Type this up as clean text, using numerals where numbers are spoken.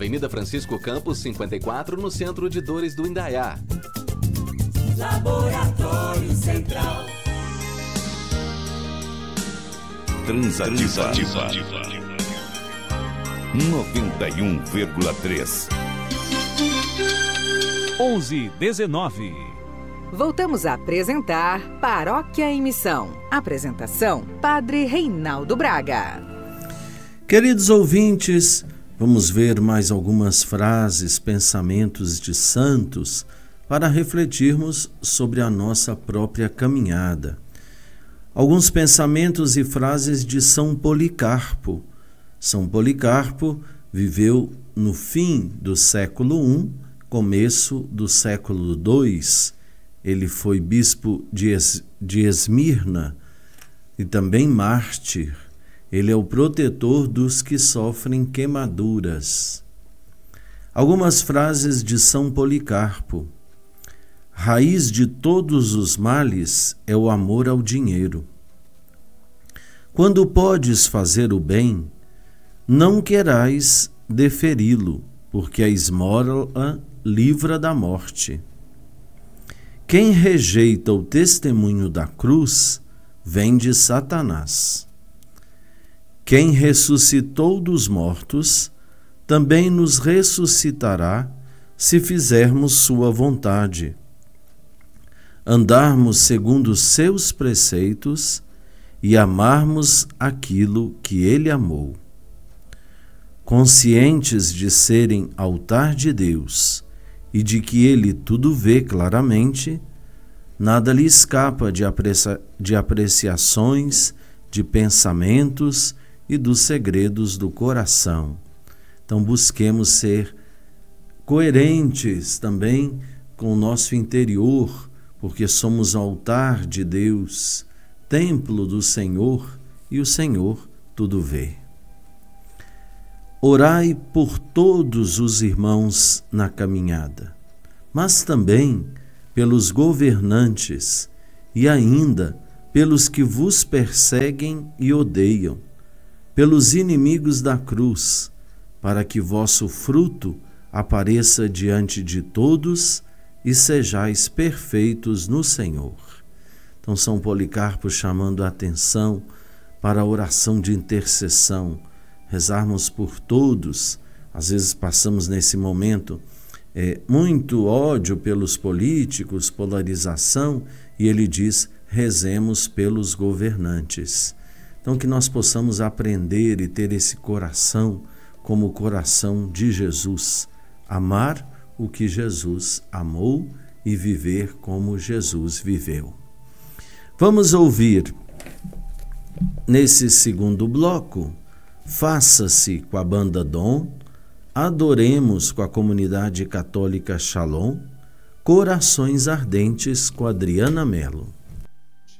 Avenida Francisco Campos, 54, no centro de Dores do Indaiá. Laboratório Central. Transativa 91,3. 11:19. Voltamos a apresentar Paróquia em Missão. Apresentação, Padre Reinaldo Braga. Queridos ouvintes, vamos ver mais algumas frases, pensamentos de santos para refletirmos sobre a nossa própria caminhada. Alguns pensamentos e frases de São Policarpo. São Policarpo viveu no fim do século I, começo do século II. Ele foi bispo de Esmirna e também mártir. Ele é o protetor dos que sofrem queimaduras. Algumas frases de São Policarpo. Raiz de todos os males é o amor ao dinheiro. Quando podes fazer o bem, não querais deferi-lo, porque a esmola livra da morte. Quem rejeita o testemunho da cruz, vem de Satanás. Quem ressuscitou dos mortos, também nos ressuscitará, se fizermos sua vontade. Andarmos segundo os seus preceitos e amarmos aquilo que ele amou. Conscientes de serem altar de Deus e de que ele tudo vê claramente, nada lhe escapa de apreciações, de pensamentos e dos segredos do coração. Então busquemos ser coerentes também com o nosso interior, porque somos altar de Deus, templo do Senhor, e o Senhor tudo vê. Orai por todos os irmãos na caminhada, mas também pelos governantes e ainda pelos que vos perseguem e odeiam, pelos inimigos da cruz, para que vosso fruto apareça diante de todos e sejais perfeitos no Senhor. Então, São Policarpo chamando a atenção para a oração de intercessão, rezarmos por todos. Às vezes passamos nesse momento muito ódio pelos políticos, polarização, e ele diz, rezemos pelos governantes. Então que nós possamos aprender e ter esse coração como o coração de Jesus, amar o que Jesus amou e viver como Jesus viveu. Vamos ouvir, nesse segundo bloco, Faça-se com a banda Dom, Adoremos com a comunidade católica Shalom, Corações Ardentes com Adriana Mello.